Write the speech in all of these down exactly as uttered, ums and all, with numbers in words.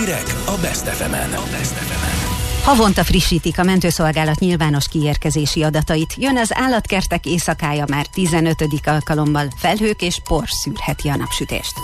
Hírek a Best ef emen. Havonta frissítik a mentőszolgálat nyilvános kiérkezési adatait. Jön az állatkertek éjszakája már tizenötödik alkalommal. Felhők és por szűrheti a napsütést.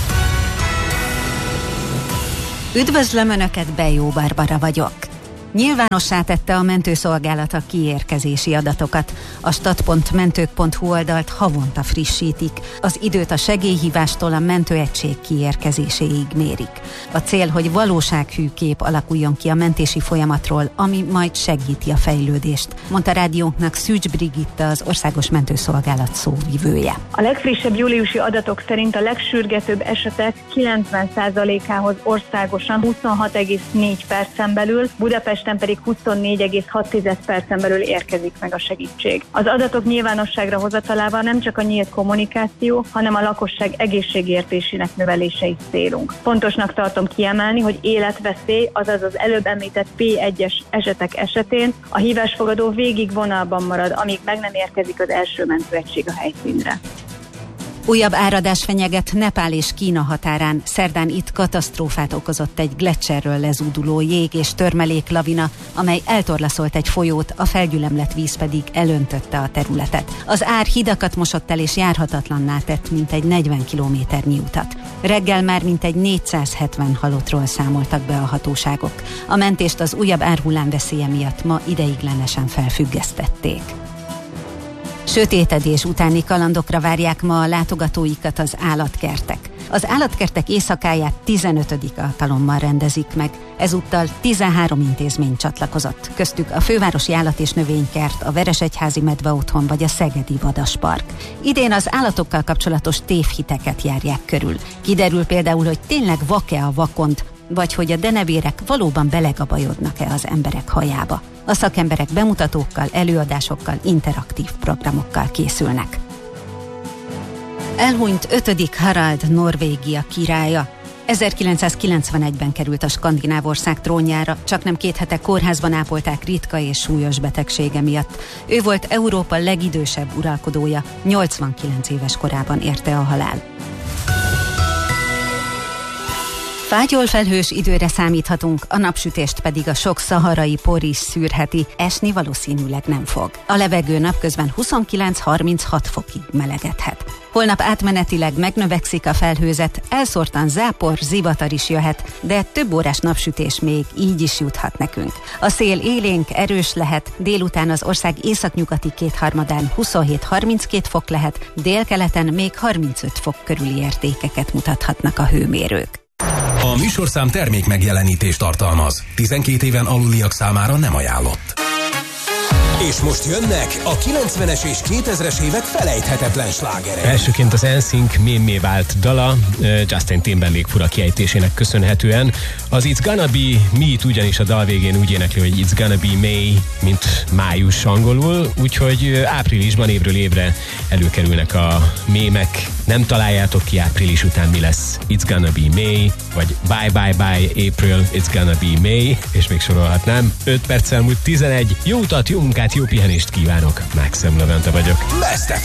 Üdvözlöm Önöket, Bejó Barbara vagyok. Nyilvánossá tette a mentőszolgálat a kiérkezési adatokat. A stat pont mentők pont hu oldalt havonta frissítik. Az időt a segélyhívástól a mentőegység kiérkezéséig mérik. A cél, hogy valósághű kép alakuljon ki a mentési folyamatról, ami majd segíti a fejlődést, mondta rádiónknak Szűcs Brigitta, az Országos Mentőszolgálat szóvivője. A legfrissebb júliusi adatok szerint a legsürgetőbb esetek kilencven százalékához országosan huszonhat egész négy percen belül, Budapest pedig huszonnégy egész hat percen belül érkezik meg a segítség. Az adatok nyilvánosságra hozatalával nem csak a nyílt kommunikáció, hanem a lakosság egészségértésének növelése is célunk. Fontosnak tartom kiemelni, hogy életveszély, azaz az előbb említett pé egyes esetek esetén a hívásfogadó végig vonalban marad, amíg meg nem érkezik az első mentőegység a helyszínre. Újabb áradás fenyeget Nepál és Kína határán. Szerdán itt katasztrófát okozott egy gleccserről lezúduló jég és törmelék lavina, amely eltorlaszolt egy folyót, a felgyülemlett víz pedig elöntötte a területet. Az ár hidakat mosott el és járhatatlanná tett mintegy negyven kilométernyi utat. Reggel már mintegy négyszázhetven halottról számoltak be a hatóságok. A mentést az újabb árhullám veszélye miatt ma ideiglenesen felfüggesztették. Sötétedés utáni kalandokra várják ma a látogatóikat az állatkertek. Az állatkertek éjszakáját tizenötödik alkalommal rendezik meg. Ezúttal tizenhárom intézmény csatlakozott, köztük a Fővárosi Állat- és Növénykert, a Veresegyházi Medveotthon vagy a Szegedi Vadaspark. Idén az állatokkal kapcsolatos tévhiteket járják körül. Kiderül például, hogy tényleg vak-e a vakond, vagy hogy a denevérek valóban belegabajodnak-e az emberek hajába. A szakemberek bemutatókkal, előadásokkal, interaktív programokkal készülnek. Elhunyt ötödik Harald Norvégia királya. ezerkilencszázkilencvenegyben került a skandináv ország trónjára, csaknem két hete kórházban ápolták ritka és súlyos betegsége miatt. Ő volt Európa legidősebb uralkodója, nyolcvankilenc éves korában érte a halál. Fátyol felhős időre számíthatunk, a napsütést pedig a sok szaharai por is szűrheti, esni valószínűleg nem fog. A levegő napközben huszonkilenc-harminchat fokig melegedhet. Holnap átmenetileg megnövekszik a felhőzet, elszórtan zápor, zivatar is jöhet, de több órás napsütés még így is juthat nekünk. A szél élénk, erős lehet, délután az ország északnyugati kétharmadán huszonhét-harminckét fok lehet, délkeleten még harmincöt fok körüli értékeket mutathatnak a hőmérők. A műsorszám termék megjelenítést tartalmaz. tizenkét éven aluliak számára nem ajánlott. És most jönnek a kilencvenes és kétezres évek felejthetetlen slágerei. Elsőként az en sync mémmé vált dala Justin Timberlake fura kiejtésének köszönhetően. Az It's Gonna Be Me-t ugyanis a dal végén úgy énekli, hogy It's Gonna Be May, mint május angolul, úgyhogy áprilisban évről évre előkerülnek a mémek. Nem találjátok ki április után mi lesz. It's Gonna Be May, vagy Bye Bye Bye April, It's Gonna Be May, és még sorolhatnám. öt perccel múlt tizenegy. Jó utat, jó munkát, jó pihenést kívánok. Maxim Levente vagyok. Best ef